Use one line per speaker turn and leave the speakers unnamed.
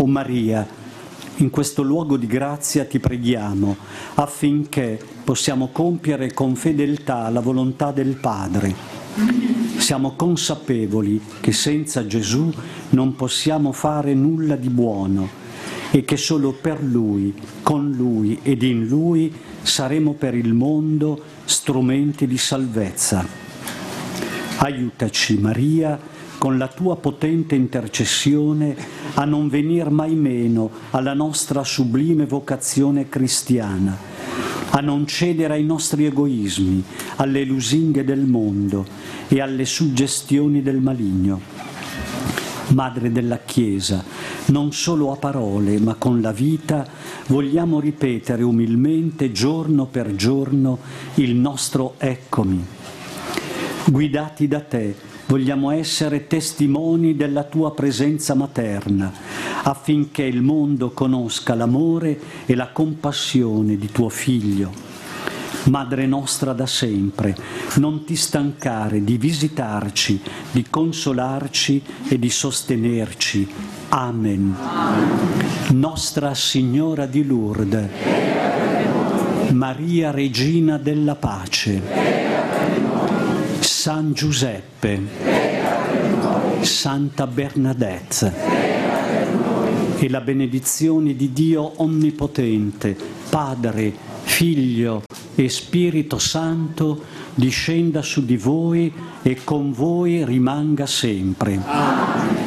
O Maria, in questo luogo di grazia ti preghiamo affinché possiamo compiere con fedeltà la volontà del Padre. Siamo consapevoli che senza Gesù non possiamo fare nulla di buono e che solo per Lui, con Lui ed in Lui saremo per il mondo strumenti di salvezza. Aiutaci, Maria, con la tua potente intercessione a non venir mai meno alla nostra sublime vocazione cristiana, a non cedere ai nostri egoismi, alle lusinghe del mondo e alle suggestioni del maligno. Madre della Chiesa, non solo a parole ma con la vita vogliamo ripetere umilmente giorno per giorno il nostro eccomi. Guidati da te, vogliamo essere testimoni della tua presenza materna, affinché il mondo conosca l'amore e la compassione di tuo Figlio. Madre nostra da sempre, non ti stancare di visitarci, di consolarci e di sostenerci. Amen. Nostra Signora di Lourdes, Maria Regina della Pace, San Giuseppe, Santa Bernadette, e la benedizione di Dio Onnipotente, Padre, Figlio e Spirito Santo, discenda su di voi e con voi rimanga sempre. Amen.